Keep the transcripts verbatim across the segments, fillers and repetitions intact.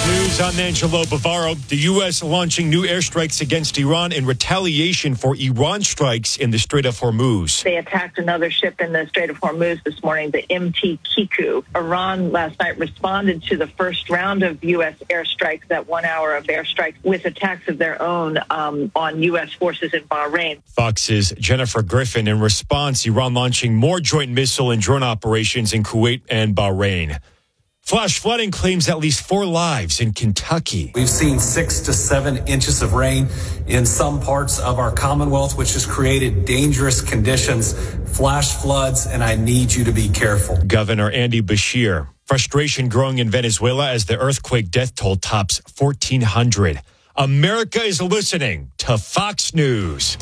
News, I'm Angelo Bavaro. The U S launching new airstrikes against Iran in retaliation for Iran strikes in the Strait of Hormuz. They attacked another ship in the Strait of Hormuz this morning, the M T Kiku. Iran last night responded to the first round of U S airstrikes, that one hour of airstrikes, with attacks of their own um, on U S forces in Bahrain. Fox's Jennifer Griffin. In response, Iran launching more joint missile and drone operations in Kuwait and Bahrain. Flash flooding claims at least four lives in Kentucky. We've seen six to seven inches of rain in some parts of our Commonwealth, which has created dangerous conditions, flash floods, and I need you to be careful. Governor Andy Beshear. Frustration growing in Venezuela as the earthquake death toll tops fourteen hundred. America is listening to Fox News.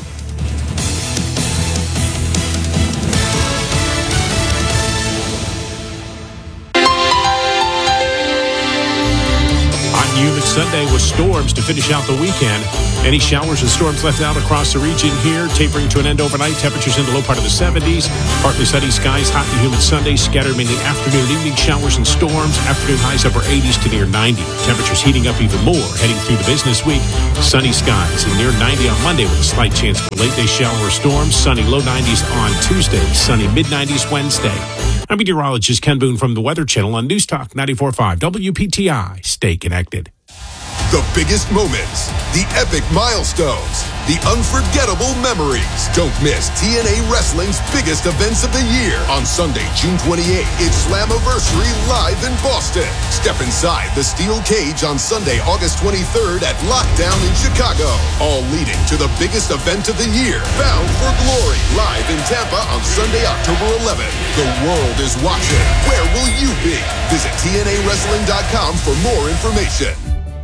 Humid Sunday with storms to finish out the weekend. Any showers and storms left out across the region here, tapering to an end overnight. Temperatures in the low part of the seventies. Partly sunny skies, hot and humid Sunday. Scattered mainly afternoon and evening showers and storms. Afternoon highs upper eighties to near ninety. Temperatures heating up even more heading through the business week. Sunny skies and near ninety on Monday with a slight chance for late day shower or storms. Sunny low nineties on Tuesday. Sunny mid nineties Wednesday. I'm meteorologist Ken Boone from the Weather Channel on News Talk ninety-four point five W P T I. Stay connected. The biggest moments, the epic milestones, the unforgettable memories. Don't miss T N A Wrestling's biggest events of the year. On Sunday, June twenty-eighth, it's Slammiversary live in Boston. Step inside the steel cage on Sunday, August twenty-third at Lockdown in Chicago. All leading to the biggest event of the year, Bound for Glory, live in Tampa on Sunday, October eleventh. The world is watching. Where will you be? Visit T N A wrestling dot com for more information.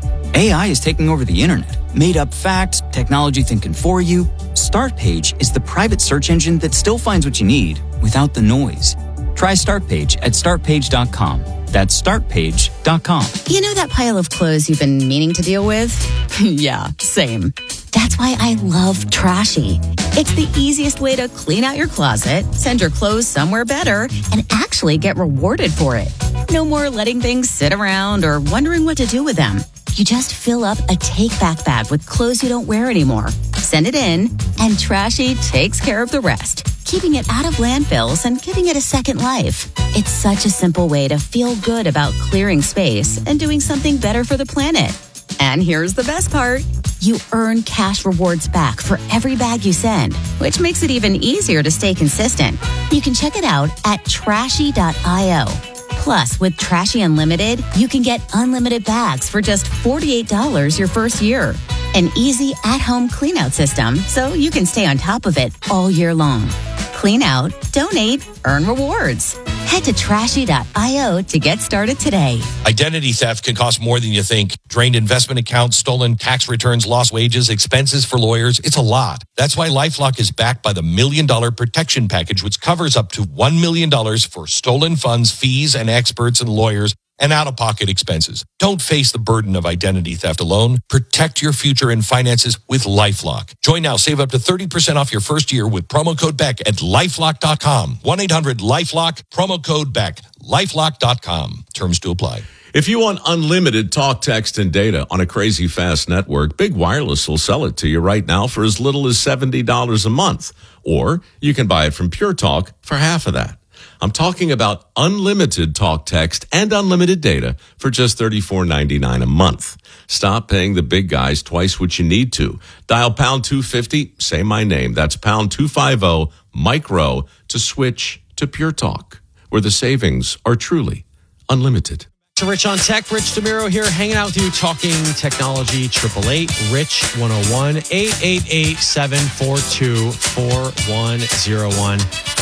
A I is taking over the internet. Made up facts, technology thinking for you. Startpage is the private search engine that still finds what you need without the noise. Try Startpage at start page dot com. That's start page dot com. You know that pile of clothes you've been meaning to deal with? Yeah, same. That's why I love Trashy. It's the easiest way to clean out your closet, send your clothes somewhere better, and actually get rewarded for it. No more letting things sit around or wondering what to do with them. You just fill up a take-back bag with clothes you don't wear anymore. Send it in, and Trashy takes care of the rest, keeping it out of landfills and giving it a second life. It's such a simple way to feel good about clearing space and doing something better for the planet. And here's the best part. You earn cash rewards back for every bag you send, which makes it even easier to stay consistent. You can check it out at trashy dot io. Plus, with Trashy Unlimited, you can get unlimited bags for just forty-eight dollars your first year. An easy at-home clean-out system so you can stay on top of it all year long. Clean out, donate, earn rewards. Head to trashy dot io to get started today. Identity theft can cost more than you think. Drained investment accounts, stolen tax returns, lost wages, expenses for lawyers. It's a lot. That's why LifeLock is backed by the Million Dollar Protection Package, which covers up to one million dollars for stolen funds, fees, and experts and lawyers, and out-of-pocket expenses. Don't face the burden of identity theft alone. Protect your future and finances with LifeLock. Join now. Save up to thirty percent off your first year with promo code Beck at lifelock dot com. one eight hundred lifelock, promo code Beck. lifelock dot com. Terms to apply. If you want unlimited talk, text, and data on a crazy fast network, Big Wireless will sell it to you right now for as little as seventy dollars a month. Or you can buy it from Pure Talk for half of that. I'm talking about unlimited talk, text, and unlimited data for just thirty-four ninety-nine a month. Stop paying the big guys twice what you need to. Dial pound two fifty, say my name. That's pound two fifty, micro, to switch to Pure Talk, where the savings are truly unlimited. To Rich on Tech, Rich DeMiro here, hanging out with you, talking technology. eight eight eight, Rich one oh one, eight eight eight, seven four two, four one oh one.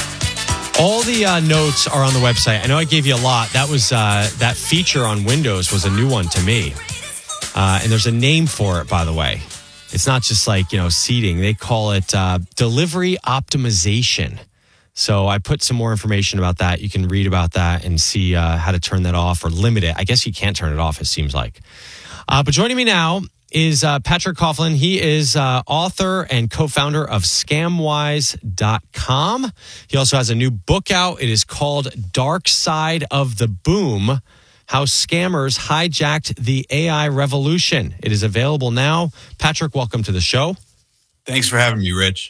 All the uh, notes are on the website. I know I gave you a lot. That was uh, that feature on Windows was a new one to me. Uh, and there's a name for it, by the way. It's not just like, you know, seating. They call it uh, delivery optimization. So I put some more information about that. You can read about that and see uh, how to turn that off or limit it. I guess you can't turn it off, it seems like. Uh, but joining me now is uh, Patrick Coughlin. He is uh, author and co-founder of scamwise dot com. He also has a new book out. It is called Dark Side of the Boom, How Scammers Hijacked the A I Revolution. It is available now. Patrick, welcome to the show. Thanks for having me, Rich.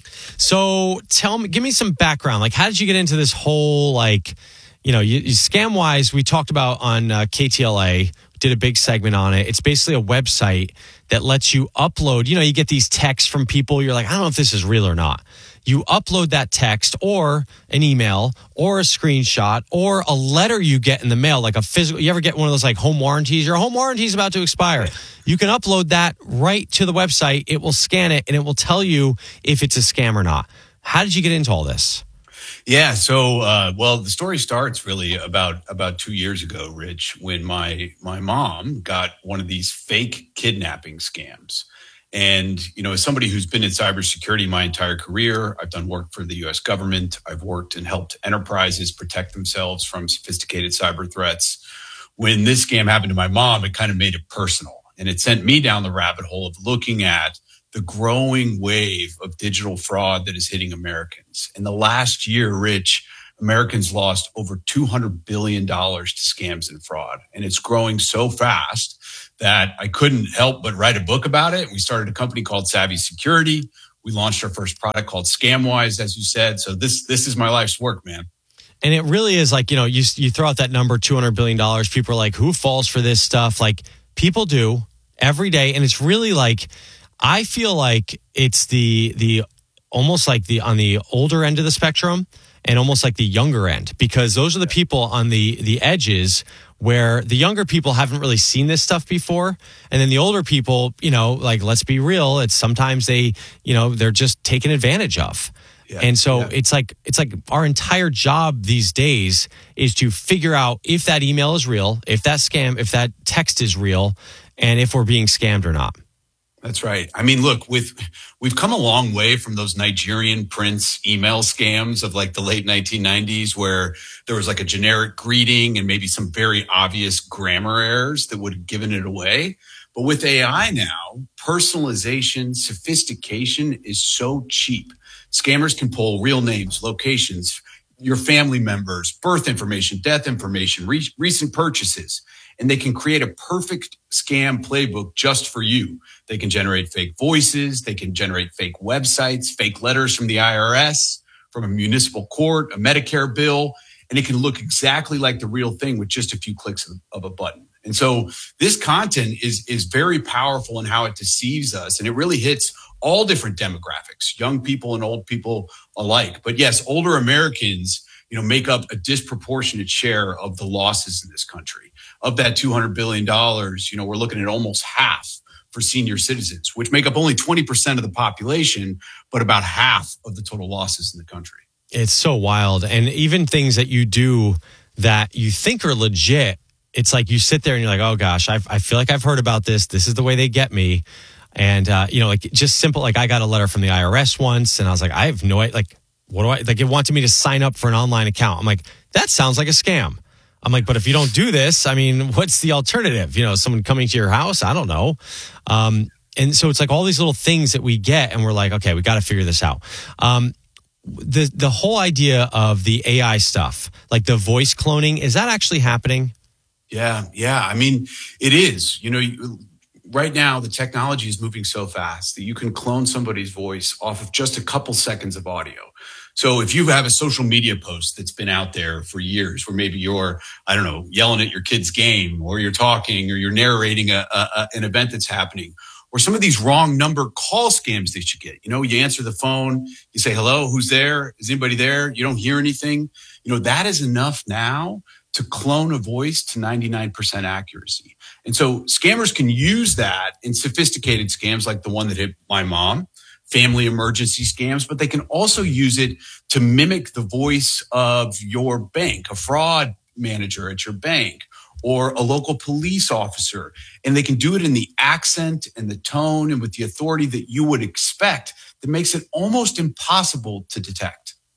So tell me, give me some background. Like, how did you get into this whole, like, you know, you, you Scamwise, we talked about on uh, K T L A, did a big segment on it. It's basically a website that lets you upload, you know, you get these texts from people. You're like, I don't know if this is real or not. You upload that text or an email or a screenshot or a letter you get in the mail, like a physical. You ever get one of those like home warranties? Your home warranty is about to expire. You can upload that right to the website. It will scan it and it will tell you if it's a scam or not. How did you get into all this? Yeah, so uh, well, the story starts really about about two years ago, Rich, when my my mom got one of these fake kidnapping scams. And, you know, as somebody who's been in cybersecurity my entire career, I've done work for the U S government. I've worked and helped enterprises protect themselves from sophisticated cyber threats. When this scam happened to my mom, it kind of made it personal. And it sent me down the rabbit hole of looking at the growing wave of digital fraud that is hitting Americans. In the last year, Rich, Americans lost over two hundred billion dollars to scams and fraud. And it's growing so fast that I couldn't help but write a book about it. We started a company called Savvy Security. We launched our first product called Scamwise, as you said. So this this is my life's work, man. And it really is like, you know, you you throw out that number, two hundred billion dollars. People are like, who falls for this stuff? Like, people do every day. And it's really like, I feel like it's the the almost like the on the older end of the spectrum and almost like the younger end, because those are the people on the the edges where the younger people haven't really seen this stuff before. And then the older people, you know, like, let's be real, it's sometimes they, you know, they're just taken advantage of. Yeah, and so yeah. it's like it's like our entire job these days is to figure out if that email is real, if that scam, if that text is real, and if we're being scammed or not. That's right. I mean, look, with we've come a long way from those Nigerian prince email scams of like the late nineteen nineties, where there was like a generic greeting and maybe some very obvious grammar errors that would have given it away. But with A I now, personalization, sophistication is so cheap. Scammers can pull real names, locations, your family members, birth information, death information, re- recent purchases. And they can create a perfect scam playbook just for you. They can generate fake voices. They can generate fake websites, fake letters from the I R S, from a municipal court, a Medicare bill, and it can look exactly like the real thing with just a few clicks of, of a button. And so this content is, is very powerful in how it deceives us. And it really hits all different demographics, young people and old people alike. But yes, older Americans, you know, make up a disproportionate share of the losses in this country. Of that two hundred billion dollars, you know, we're looking at almost half for senior citizens, which make up only twenty percent of the population, but about half of the total losses in the country. It's so wild. And even things that you do that you think are legit, it's like you sit there and you're like, oh gosh, I've, I feel like I've heard about this. This is the way they get me. And, uh, you know, like just simple, like I got a letter from the I R S once and I was like, I have no idea, like, what do I, like it wanted me to sign up for an online account. I'm like, that sounds like a scam. I'm like, but if you don't do this, I mean, what's the alternative? You know, someone coming to your house? I don't know. Um, and so it's like all these little things that we get and we're like, okay, we got to figure this out. Um, the, the whole idea of the A I stuff, like the voice cloning, is that actually happening? Yeah. Yeah. I mean, it is, you know, you, right now the technology is moving so fast that you can clone somebody's voice off of just a couple seconds of audio. So if you have a social media post that's been out there for years, where maybe you're, I don't know, yelling at your kid's game, or you're talking, or you're narrating a, a, an event that's happening, or some of these wrong number call scams that you get, you know, you answer the phone, you say, hello, who's there? Is anybody there? You don't hear anything. You know, that is enough now to clone a voice to ninety-nine percent accuracy. And so scammers can use that in sophisticated scams like the one that hit my mom, family emergency scams, but they can also use it to mimic the voice of your bank, a fraud manager at your bank, or a local police officer. And they can do it in the accent and the tone and with the authority that you would expect, that makes it almost impossible to detect.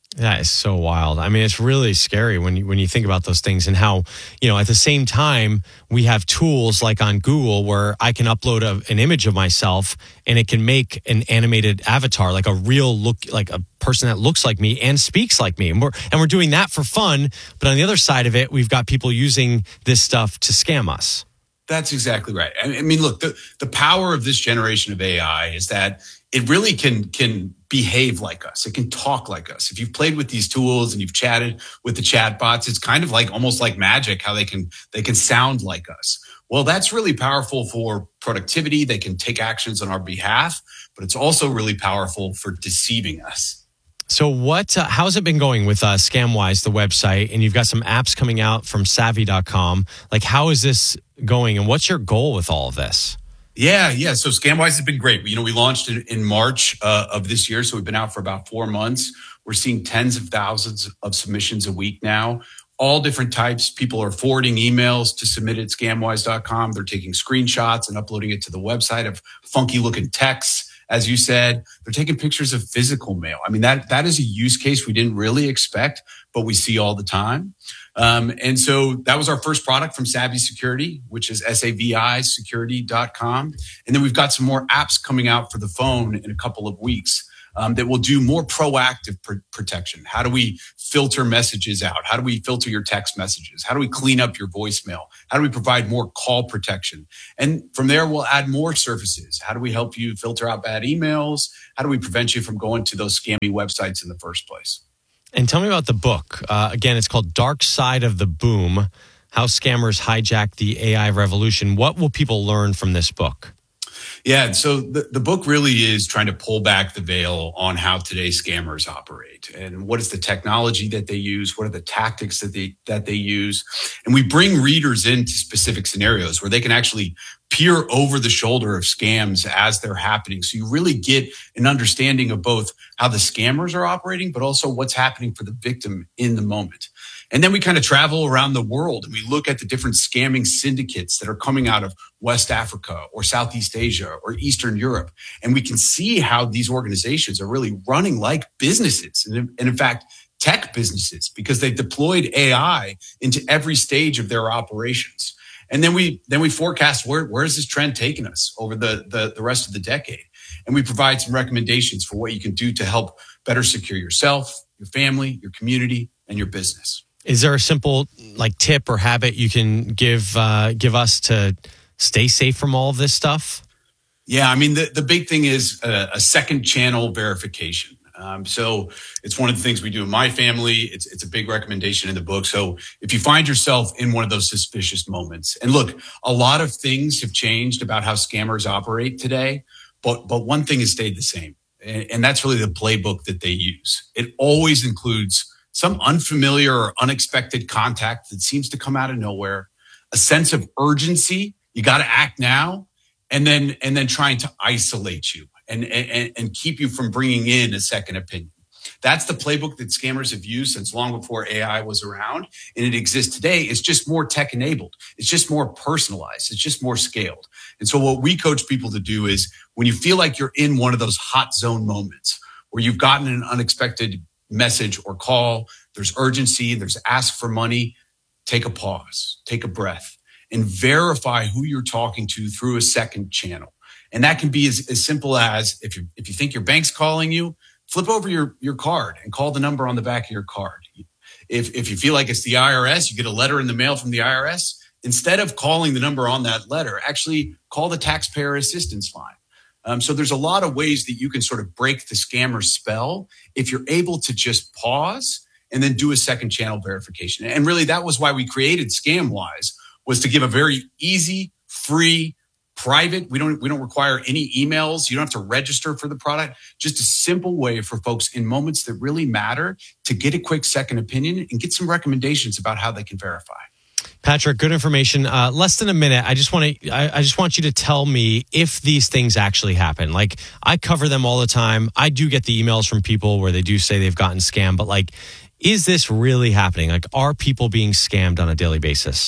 That is so wild. I mean, it's really scary when you when you think about those things and how, you know, at the same time, we have tools like on Google where I can upload a, an image of myself and it can make an animated avatar, like a real look, like a person that looks like me and speaks like me. And we're, and we're doing that for fun. But on the other side of it, we've got people using this stuff to scam us. That's exactly right. I mean, look, the, the power of this generation of A I is that it really can can behave like us. It can talk like us. If you've played with these tools and you've chatted with the chat bots, it's kind of like almost like magic how they can they can sound like us. Well, that's really powerful for productivity. They can take actions on our behalf, but it's also really powerful for deceiving us. So what, uh, how's it been going with uh, ScamWise, the website? And you've got some apps coming out from savvy dot com. Like, how is this going? And what's your goal with all of this? Yeah, yeah. So ScamWise has been great. You know, we launched in, in March uh, of this year. So we've been out for about four months. We're seeing tens of thousands of submissions a week now, all different types. People are forwarding emails to submit at scamwise dot com. They're taking screenshots and uploading it to the website of funky looking texts. As you said, they're taking pictures of physical mail. I mean, that that is a use case we didn't really expect, but we see all the time. Um, and so that was our first product from Savvy Security, which is S A V I security dot com. And then we've got some more apps coming out for the phone in a couple of weeks. Um, that will do more proactive pr- protection. How do we filter messages out? How do we filter your text messages? How do we clean up your voicemail? How do we provide more call protection? And from there, we'll add more services. How do we help you filter out bad emails? How do we prevent you from going to those scammy websites in the first place? And tell me about the book. Uh, again, it's called Dark Side of the Boom, How Scammers Hijack the A I Revolution. What will people learn from this book? Yeah, so the, the book really is trying to pull back the veil on how today's scammers operate and what is the technology that they use, what are the tactics that they that they use. And we bring readers into specific scenarios where they can actually peer over the shoulder of scams as they're happening. So you really get an understanding of both how the scammers are operating, but also what's happening for the victim in the moment. And then we kind of travel around the world and we look at the different scamming syndicates that are coming out of West Africa or Southeast Asia or Eastern Europe. And we can see how these organizations are really running like businesses. And in fact, tech businesses, because they've deployed A I into every stage of their operations. And then we then we forecast where, where is this trend taking us over the, the, the rest of the decade. And we provide some recommendations for what you can do to help better secure yourself, your family, your community, and your business. Is there a simple like tip or habit you can give uh, give us to stay safe from all of this stuff? Yeah, I mean, the, the big thing is a, a second channel verification. Um, so it's one of the things we do in my family. It's it's a big recommendation in the book. So if you find yourself in one of those suspicious moments, and look, a lot of things have changed about how scammers operate today, but but one thing has stayed the same, and, and that's really the playbook that they use. It always includes some unfamiliar or unexpected contact that seems to come out of nowhere, a sense of urgency, you got to act now, and then and then trying to isolate you and, and, and keep you from bringing in a second opinion. That's the playbook that scammers have used since long before A I was around, and it exists today. It's just more tech-enabled. It's just more personalized. It's just more scaled. And so what we coach people to do is when you feel like you're in one of those hot zone moments where you've gotten an unexpected message or call, there's urgency, there's ask for money, take a pause, take a breath, and verify who you're talking to through a second channel. And that can be as, as simple as if you if you think your bank's calling you, flip over your, your card and call the number on the back of your card. If if you feel like it's the I R S, you get a letter in the mail from the I R S, instead of calling the number on that letter, actually call the taxpayer assistance line. Um, so there's a lot of ways that you can sort of break the scammer's spell if you're able to just pause and then do a second channel verification. And really, that was why we created ScamWise, was to give a very easy, free, private. We don't we don't require any emails. You don't have to register for the product. Just a simple way for folks in moments that really matter to get a quick second opinion and get some recommendations about how they can verify. Patrick, good information. Uh, less than a minute. I just want to. I, I just want you to tell me if these things actually happen. Like, I cover them all the time. I do get the emails from people where they do say they've gotten scammed. But like, is this really happening? Like, are people being scammed on a daily basis?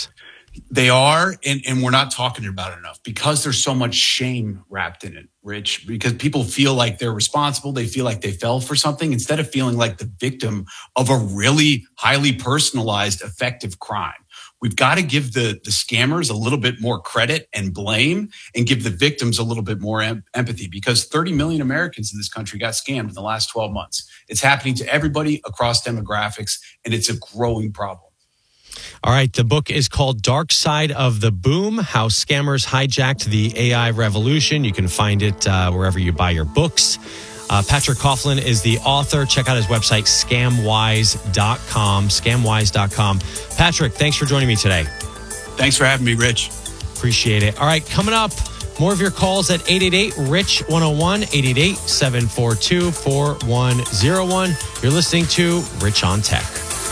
They are, and, and we're not talking about it enough because there's so much shame wrapped in it, Rich, because people feel like they're responsible. They feel like they fell for something instead of feeling like the victim of a really highly personalized, effective crime. We've got to give the, the scammers a little bit more credit and blame and give the victims a little bit more em- empathy because thirty million Americans in this country got scammed in the last twelve months. It's happening to everybody across demographics, and it's a growing problem. All right. The book is called Dark Side of the Boom, How Scammers Hijacked the A I Revolution. You can find it uh, wherever you buy your books. Uh, Patrick Coughlin is the author. Check out his website, scamwise dot com, scamwise dot com. Patrick, thanks for joining me today. Thanks for having me, Rich. Appreciate it. All right, coming up, more of your calls at eight eight eight, R I C H, one oh one, eight eight eight, seven four two, four one oh one. You're listening to Rich on Tech.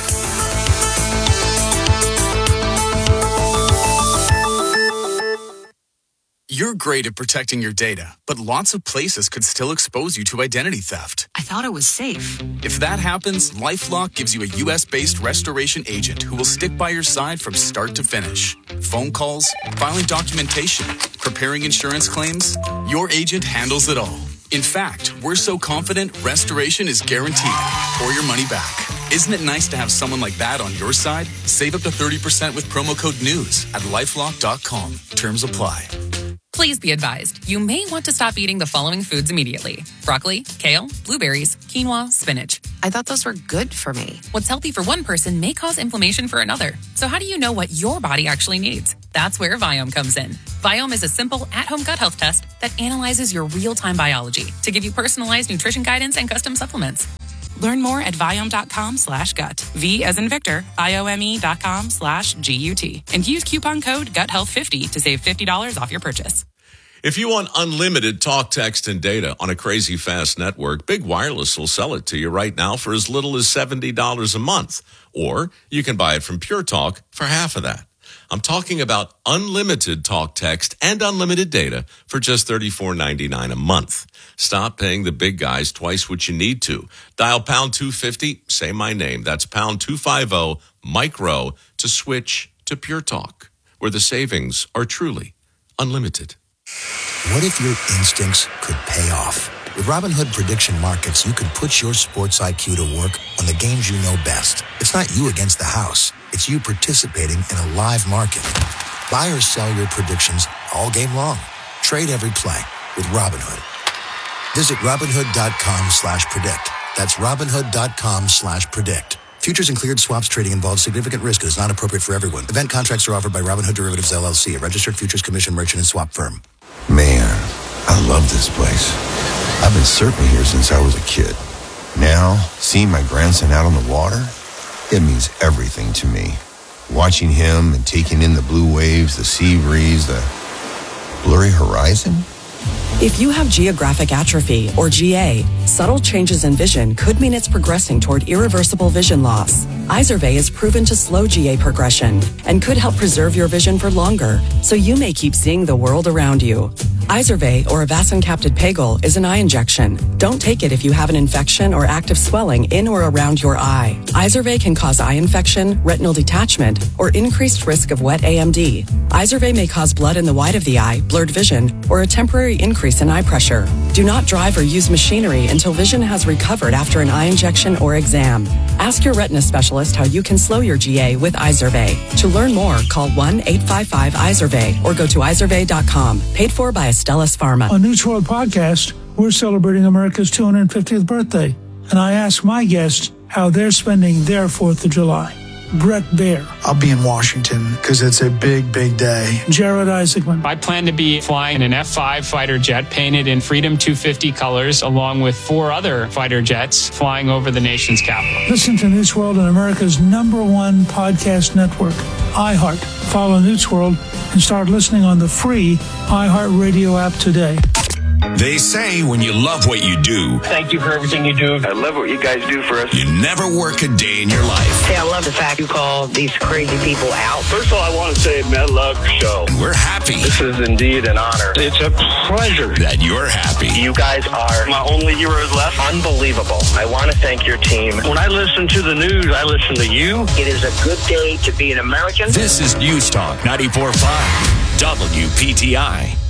You're great at protecting your data, but lots of places could still expose you to identity theft. I thought it was safe. If that happens, LifeLock gives you a U S-based restoration agent who will stick by your side from start to finish. Phone calls, filing documentation, preparing insurance claims, your agent handles it all. In fact, we're so confident restoration is guaranteed or your money back. Isn't it nice to have someone like that on your side? Save up to thirty percent with promo code NEWS at lifelock dot com. Terms apply. Please be advised, you may want to stop eating the following foods immediately. Broccoli, kale, blueberries, quinoa, spinach. I thought those were good for me. What's healthy for one person may cause inflammation for another. So how do you know what your body actually needs? That's where Viome comes in. Viome is a simple at-home gut health test that analyzes your real-time biology to give you personalized nutrition guidance and custom supplements. Learn more at Viome.com slash gut. V as in Victor, I-O-M-E dot com slash G-U-T. And use coupon code gut health fifty to save fifty dollars off your purchase. If you want unlimited talk, text, and data on a crazy fast network, Big Wireless will sell it to you right now for as little as seventy dollars a month. Or you can buy it from Pure Talk for half of that. I'm talking about unlimited talk, text, and unlimited data for just thirty-four ninety-nine a month. Stop paying the big guys twice what you need to. Dial pound two fifty, say my name. That's pound two fifty, micro, to switch to Pure Talk, where the savings are truly unlimited. What if your instincts could pay off? With Robinhood Prediction Markets, you can put your sports I Q to work on the games you know best. It's not you against the house. It's you participating in a live market. Buy or sell your predictions all game long. Trade every play with Robinhood. Visit Robinhood.com slash predict. That's Robinhood.com slash predict. Futures and cleared swaps trading involves significant risk and is not appropriate for everyone. Event contracts are offered by Robinhood Derivatives, L L C, a registered futures commission merchant and swap firm. Man, I love this place. I've been surfing here since I was a kid. Now, seeing my grandson out on the water, it means everything to me. Watching him and taking in the blue waves, the sea breeze, the blurry horizon. If you have geographic atrophy, or G A, subtle changes in vision could mean it's progressing toward irreversible vision loss. Izervay is proven to slow G A progression and could help preserve your vision for longer, so you may keep seeing the world around you. Izervay, or avacincaptad pegol, is an eye injection. Don't take it if you have an infection or active swelling in or around your eye. Izervay can cause eye infection, retinal detachment, or increased risk of wet A M D. Izervay may cause blood in the white of the eye, blurred vision, or a temporary increase in eye pressure. Do not drive or use machinery until vision has recovered after an eye injection or exam. Ask your retina specialist how you can slow your G A with Izervay. To learn more, call one eight five five Izervay or go to izervay dot com. Paid for by Astellas Pharma. On News World Podcast, we're celebrating America's two hundred fiftieth birthday, and I ask my guests how they're spending their fourth of July. Brett Baer. I'll be in Washington because it's a big, big day. Jared Isaacman. I plan to be flying in an F five fighter jet painted in Freedom two fifty colors, along with four other fighter jets flying over the nation's capital. Listen to News World on America's number one podcast network, iHeart. Follow News World and start listening on the free iHeart Radio app today. They say when you love what you do, thank you for everything you do. I love what you guys do for us. You never work a day in your life. Hey, I love the fact you call these crazy people out. First of all, I want to say, man, I love your show. And we're happy. This is indeed an honor. It's a pleasure that you're happy. You guys are my only heroes left. Unbelievable. I want to thank your team. When I listen to the news, I listen to you. It is a good day to be an American. This is News Talk ninety-four point five W P T I.